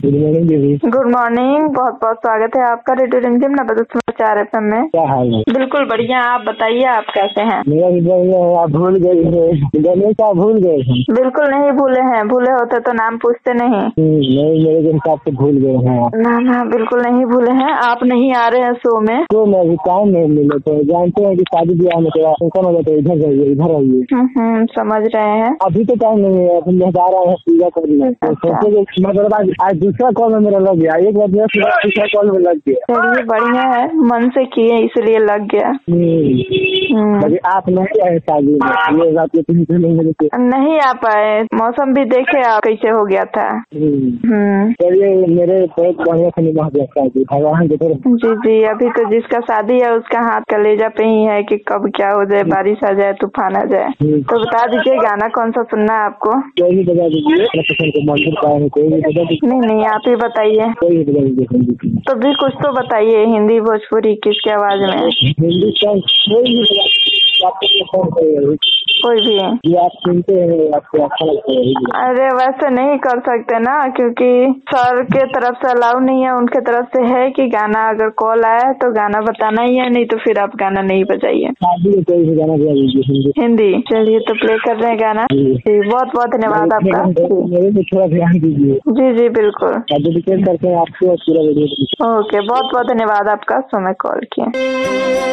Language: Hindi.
गुड मॉर्निंग दीदी। गुड मॉर्निंग, बहुत बहुत स्वागत है आपका रेडियो रिमझिम 90.4 FM में। क्या हाल है? बिल्कुल बढ़िया, आप बताइए आप कैसे हैं? मेरा भी बढ़िया है। आप भूल गए हैं गणेश, आप भूल गए हैं? बिल्कुल नहीं भूले हैं, भूले होते तो नाम पूछते नहीं। नहीं, मेरे के हिसाब से भूल गए हैं आप। ना बिल्कुल नहीं भूले हैं। आप नहीं आ रहे हैं शो में तो मैं अभी टाइम नहीं मिले, तो जानते हैं कि शादी ब्याह में थोड़ा फंक्शन हो जाता है, इधर जाइए इधर आइए। समझ रहे हैं। अभी तो टाइम नहीं है, अभी मैं जा रहा हूँ पूजा करने। तो सोचे कि मतलब आज दूसरा कॉल में मेरा लग गया, एक बार दूसरा कॉल में लग गया। चलिए बढ़िया है, मन से किए इसलिए लग गया। आप नहीं आए शादी में, ये बात नहीं आ पाए। मौसम भी देखे आप कैसे हो गया था। चलिए मेरे बहुत बढ़िया से निभा दिया शादी, भगवान के जी जी। अभी तो जिसका शादी है उसका हाथ कलेजा पे ही है कि कब क्या हो जाए, बारिश आ जाए, तूफान आ जाए। तो बता दीजिए गाना कौन सा सुनना है आपको? कोई भी बता दीजिए, कोई भी बता दीजिए। नहीं आप ही बताइए। कोई भी बता दीजिए। तो भी कुछ तो बताइए, हिंदी भोजपुरी किसके आवाज में? हिंदी सॉन्ग कोई भी कोई भी ये आप सुनते हैं, आपको अच्छा लगता है? अरे वैसे नहीं कर सकते ना, क्योंकि सर के तरफ से अलाउ नहीं है, उनके तरफ से है कि गाना अगर कॉल आया तो गाना बताना ही है, नहीं तो फिर आप गाना नहीं बजाइए। कोई भी गाना बजा दीजिए हिंदी। चलिए तो प्ले कर रहे हैं गाना। जी बहुत बहुत धन्यवाद आपका। मेरे पे थोड़ा ध्यान दीजिए। जी बिल्कुल डेडिकेट करते हैं आपको पूरा वीडियो। ओके, बहुत बहुत धन्यवाद आपका, समय कॉल किया।